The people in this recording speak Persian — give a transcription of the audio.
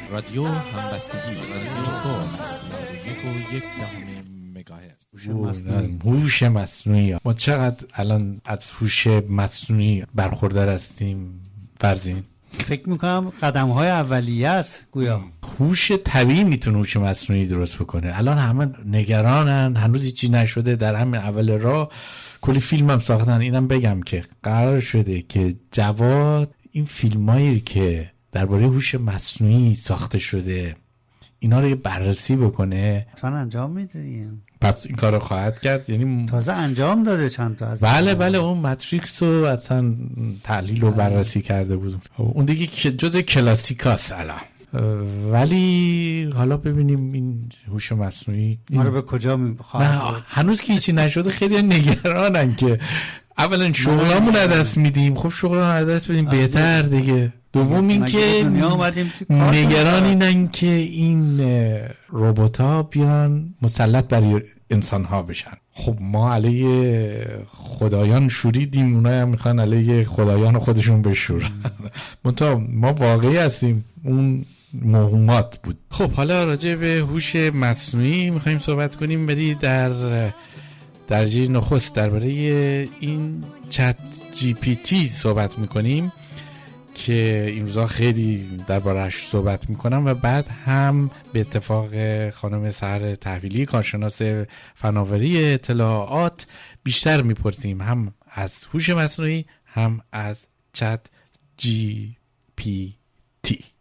رادیو همبستگی رادیو 1.1 مگاهرتز. هوش مصنوعی. ما چقدر الان از هوش مصنوعی برخوردار هستیم فرزین؟ فکر میکنم قدم‌های اولیه است گویا. هوش طبیعی میتونه هوش مصنوعی درست بکنه. الان همه نگرانن، هنوز هیچی نشده، در همین اول راه کلی فیلم هم ساختن. اینم بگم که قرار شده که جواد این فیلمایی که درباره هوش مصنوعی ساخته شده اینا رو بررسی بکنه. تا انجام میدیم. پس این کارو خواهد کرد، یعنی تازه انجام داده چند تا از بله اون ماتریکس رو اصلا تحلیل و بررسی کرده بود. اون دیگه که جز کلاسیکاست الان. ولی حالا ببینیم این هوش مصنوعی ما رو به کجا میخواد. هنوز که هیچی نشده. خیلی نگرانن که اولا شغلامون از دست میدیم. خب شغلامون از دست بدیم بهتر دیگه. دوم این که نگران اینن که این ربات‌ها بیان مسلط بر انسان‌ها بشن. خب ما علیه خدایان شوریدیم، اونایی هم میخوان علیه خدایان خودشون بشورن. ما واقعی هستیم، اون موهومات بود. خب حالا راجع به هوش مصنوعی میخوایم صحبت کنیم. ولی در درجه نخست درباره این چت جی پی تی صحبت میکنیم که این روزا خیلی درباره‌اش صحبت میکنم و بعد هم به اتفاق خانم سحر تحویلی کارشناس فناوری اطلاعات بیشتر میپرسیم، هم از هوش مصنوعی هم از چت جی پی تی.